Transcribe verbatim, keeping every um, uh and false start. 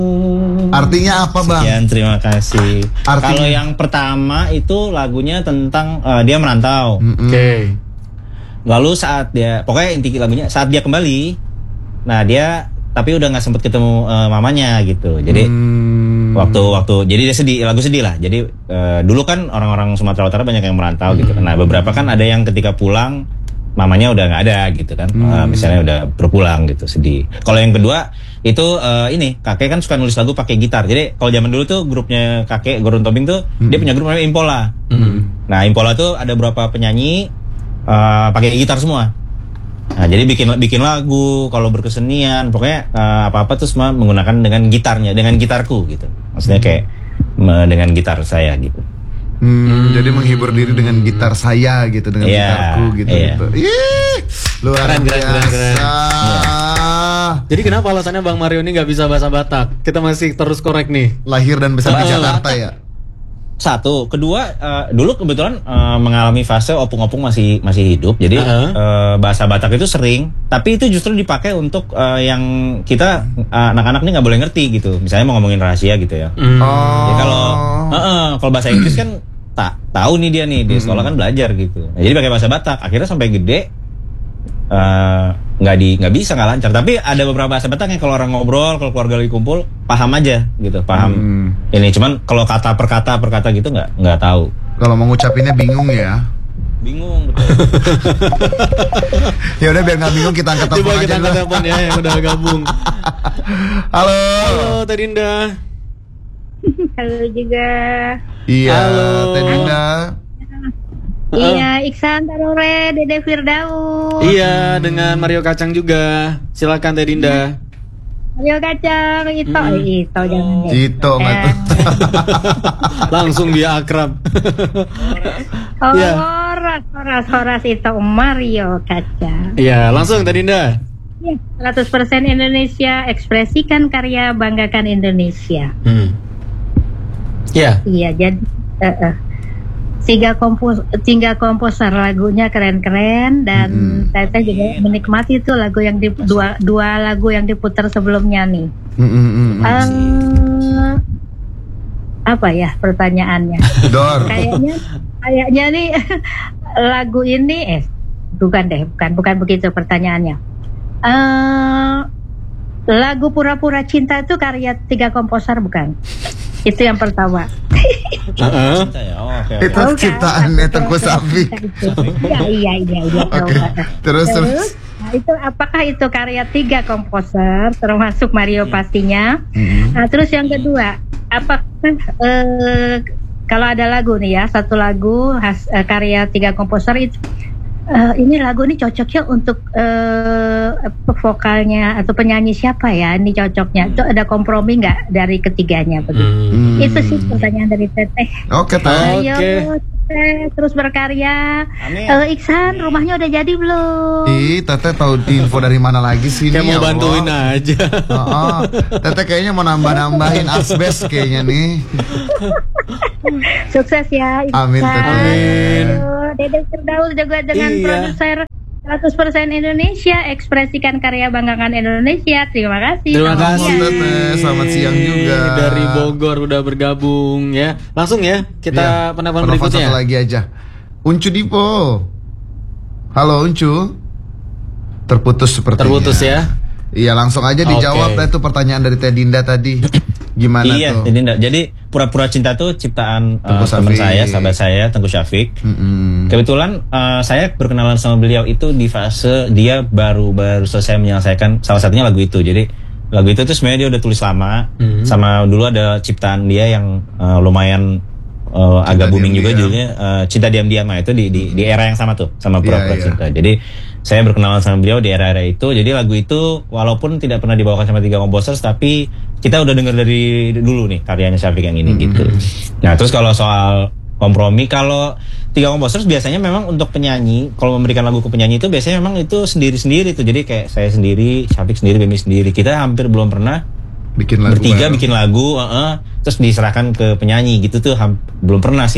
Artinya apa, Bang? Sekian, terima kasih. Artinya... Kalau yang pertama itu lagunya tentang uh, dia merantau. Mm-hmm. Oke. Okay. Lalu saat dia, pokoknya inti lagunya saat dia kembali, nah dia tapi udah nggak sempet ketemu uh, mamanya gitu. Jadi hmm. waktu waktu jadi dia sedih, lagu sedih lah. Jadi uh, dulu kan orang-orang Sumatera Utara banyak yang merantau gitu. Nah beberapa kan ada yang ketika pulang mamanya udah nggak ada gitu kan, hmm. uh, misalnya udah berpulang gitu, sedih. Kalau yang kedua itu uh, ini kakek kan suka nulis lagu pakai gitar. Jadi kalau zaman dulu tuh grupnya kakek Gurun Tobing tuh hmm. dia punya grup namanya Impola. Hmm. Nah Impola tuh ada beberapa penyanyi uh, pakai gitar semua. Nah jadi bikin bikin lagu, kalau berkesenian pokoknya uh, apa apa tuh semua menggunakan dengan gitarnya, dengan gitarku gitu. Maksudnya kayak uh, dengan gitar saya gitu. Hmm, hmm. Jadi menghibur diri dengan gitar saya gitu, dengan yeah, gitarku gitu. Yeah. gitu. Ih, luar keren, biasa. Keren, keren, keren. Yeah. Jadi kenapa alasannya Bang Mario ini nggak bisa bahasa Batak? Kita masih terus korek nih. Lahir dan besar di Jakarta ya. Satu, kedua uh, dulu kebetulan uh, mengalami fase opung-opung masih masih hidup, jadi uh-huh. uh, bahasa Batak itu sering, tapi itu justru dipakai untuk uh, yang kita uh, anak-anak ini nggak boleh ngerti gitu. Misalnya mau ngomongin rahasia gitu ya. Mm. Oh. Ya kalau uh, uh, kalau bahasa Inggris kan tak tahu nih dia nih di sekolah kan belajar gitu. Nah, jadi pakai bahasa Batak. Akhirnya sampai gede nggak uh, di nggak bisa nggak lancar. Tapi ada beberapa bahasa Batak yang kalau orang ngobrol, kalau keluarga lagi kumpul paham aja gitu, paham. Hmm. Ini cuman kalau kata per kata per kata gitu nggak nggak tahu. Kalau mau ngucapinnya bingung ya. Bingung betul. Ya udah biar nggak bingung kita angkat telepon aja. Coba kita angkat telepon ya yang udah gabung. Halo. Halo Teh Dinda. Halo juga. Iya, halo Teh Dinda. Iya, Iksan Tarore, Dede Firdaus. Iya, dengan Mario Kacang juga. Silakan Teh Dinda. Mario Kacang, Ito, hmm. eh, Ito jangan. Ito nggak tuh. Langsung dia akrab. Oh, yeah. Horas, horas, horas Ito Mario Kacang. Iya, langsung Teh Dinda. Ya, seratus persen Indonesia, ekspresikan karya, banggakan Indonesia. Hmm. Iya. Iya, jadi uh, uh. Tiga kompos, tiga komposer lagunya keren-keren dan mm-hmm. saya juga menikmati itu lagu yang di, dua dua lagu yang diputar sebelumnya nih. Mm-hmm. Uh, apa ya pertanyaannya? Dor. Kayaknya kayaknya nih lagu ini eh bukan deh bukan bukan begitu pertanyaannya. Uh, lagu Pura-Pura Cinta itu karya tiga komposer bukan? Itu yang pertama. Uh-uh. Oh, okay. Itu oh, ciptaannya Tengku Safik. Iya iya iya iya. Oke. Terus terus. Nah, itu apakah itu karya tiga komposer termasuk Mario pastinya? Mm-hmm. Nah, terus yang kedua, apakah eh, kalau ada lagu nih ya, satu lagu khas eh, karya tiga komposer itu Uh, ini lagu ini cocoknya untuk uh, vokalnya atau penyanyi siapa ya? Ini cocoknya. Itu ada kompromi nggak dari ketiganya begitu? Hmm. Itu sih pertanyaan dari Teteh. Oke, Teh. Ayo, okay. Teteh terus berkarya. Uh, Iksan, rumahnya udah jadi belum? Ih, Teteh tahu info dari mana lagi sih? Kayak nih, mau bantuin Allah. aja. Oh, oh. Teteh kayaknya mau nambah-nambahin asbes kayaknya nih. Sukses ya Iksan. Amin, Teteh. Dede Firdaus juga dengan iya. produser seratus persen Indonesia, ekspresikan karya, banggakan Indonesia. Terima kasih. Terima kasih. Teteh, selamat siang juga. Dari Bogor udah bergabung ya. Langsung ya kita ya, penelpon berikutnya. Satu lagi aja. Uncu Dipo. Halo Uncu. Terputus sepertinya. Terputus ya. Iya, langsung aja dijawab okay. Itu pertanyaan dari Teh Dinda tadi. Gimana iya, tuh? Teh Dinda. Jadi Pura-Pura Cinta tuh ciptaan uh, teman saya, sahabat saya, Tengku Syafiq. Mm-hmm. Kebetulan uh, saya berkenalan sama beliau itu di fase dia baru baru selesai menyelesaikan salah satunya lagu itu. Jadi lagu itu tuh sebenarnya dia udah tulis lama. Mm-hmm. Sama dulu ada ciptaan dia yang uh, lumayan uh, agak booming juga judulnya uh, Cinta Diam-Diam. Itu di, di di era yang sama tuh sama Pura-Pura yeah, Cinta. Yeah. Jadi saya berkenalan sama beliau di era-era itu. Jadi lagu itu walaupun tidak pernah dibawakan sama tiga komposer, tapi kita udah dengar dari dulu nih karyanya Syafiq yang ini mm-hmm. gitu. Nah terus kalau soal kompromi, kalau tiga komposer biasanya memang untuk penyanyi, kalau memberikan lagu ke penyanyi itu biasanya memang itu sendiri-sendiri tuh. Jadi kayak saya sendiri, Syafiq sendiri, Bemi sendiri. Kita hampir belum pernah bikin lagu bertiga baru. bikin lagu, uh-uh, terus diserahkan ke penyanyi gitu tuh ham- belum pernah sih.